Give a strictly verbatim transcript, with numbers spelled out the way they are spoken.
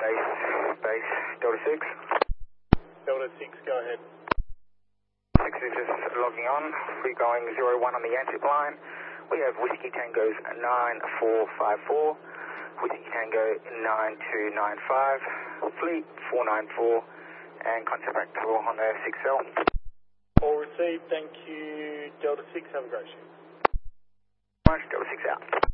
base, base, Delta six. Delta six, go ahead. six is just logging on. We're going zero one on the ANTIP line. We have Whiskey Tango's nine four five four, Whiskey Tango nine two nine five, Fleet four nine four, and contact back to on the six L. All received, thank you. Delta six, have a great shift. Delta six out.